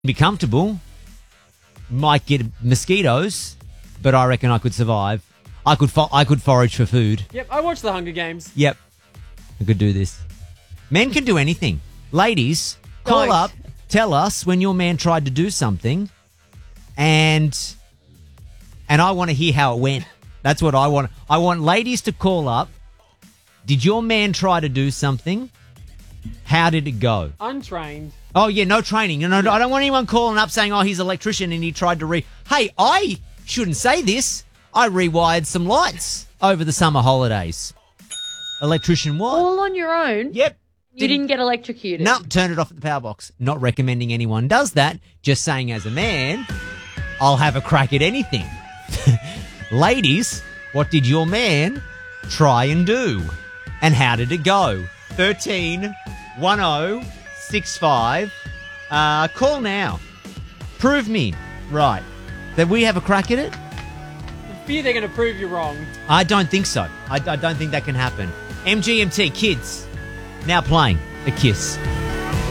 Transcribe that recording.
Be comfortable. Might get mosquitoes, but I reckon I could survive. I could forage for food. Yep, I watched the Hunger Games. Yep. I could do this. Men can do anything. Ladies, call Don't. up, tell us when your man tried to do something, and I want to hear how it went. That's what I want. I want ladies to call up. Did your man try to do something? How did it go? Untrained. Oh, yeah, no training. No, I don't want anyone calling up saying, oh, he's an electrician and he tried to Hey, I shouldn't say this. I rewired some lights over the summer holidays. Electrician what? All on your own? Yep. You didn't get electrocuted? No, turn it off at the power box. Not recommending anyone does that. Just saying as a man, I'll have a crack at anything. Ladies, what did your man try and do? And how did it go? 13 10 65. Call now. Prove me right that we have a crack at it. I fear they're going to prove you wrong. I don't think so. I don't think that can happen. MGMT Kids now playing A Kiss.